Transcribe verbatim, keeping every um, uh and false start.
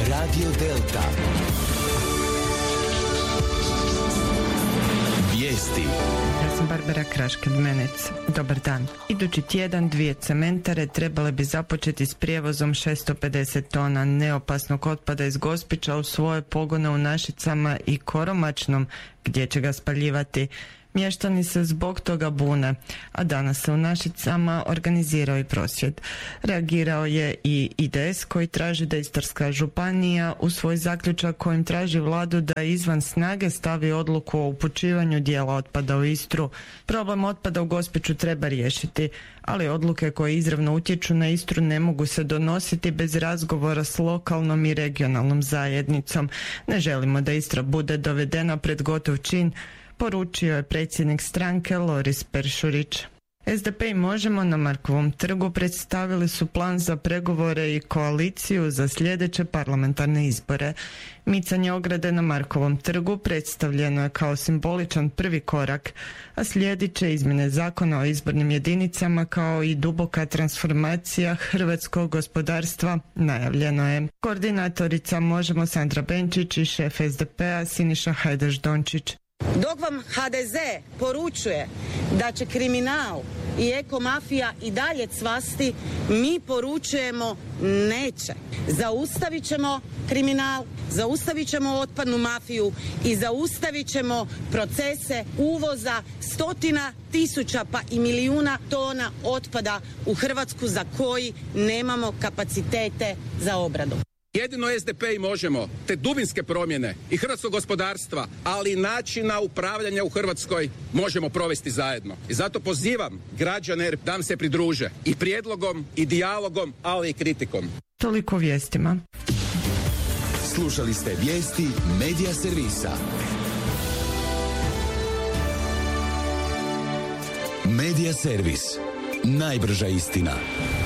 Radio Delta. Vijesti. Ja sam Barbara Kraške-Dmenec. Dobar dan. Idući tjedan dvije cementare trebale bi započeti s prijevozom šesto pedeset tona neopasnog otpada iz Gospića u svoje pogone u Našicama i Koromačnom, gdje će ga spaljivati. Mještani se zbog toga bune, a danas se u Našicama organizirao i prosvjed. Reagirao je i I D S koji traži da Istarska županija u svoj zaključak kojim traži vladu da izvan snage stavi odluku o upućivanju dijela otpada u Istru. Problem otpada u Gospiću treba riješiti, ali odluke koje izravno utječu na Istru ne mogu se donositi bez razgovora s lokalnom i regionalnom zajednicom. Ne želimo da Istra bude dovedena pred gotov čin, poručio je predsjednik stranke Loris Peršurić. S D P i Možemo na Markovom trgu predstavili su plan za pregovore i koaliciju za sljedeće parlamentarne izbore. Micanje ograde na Markovom trgu predstavljeno je kao simboličan prvi korak, a slijedit će izmjene zakona o izbornim jedinicama kao i duboka transformacija hrvatskog gospodarstva, najavljeno je. Koordinatorica Možemo Sandra Benčić i šef S D P-a Siniša Hajdaš-Dončić. Dok vam H D Z poručuje da će kriminal i ekomafija i dalje cvasti, mi poručujemo neće. Zaustavit ćemo kriminal, zaustavit ćemo otpadnu mafiju i zaustavit ćemo procese uvoza stotina tisuća pa i milijuna tona otpada u Hrvatsku za koji nemamo kapacitete za obradu. Jedino S D P i Možemo te dubinske promjene i hrvatskog gospodarstva, ali i načina upravljanja u Hrvatskoj možemo provesti zajedno. I zato pozivam građane da nam se pridruže i prijedlogom i dijalogom, ali i kritikom. Toliko vijestima. Slušali ste vijesti Medija servisa. Medija servis. Najbrža istina.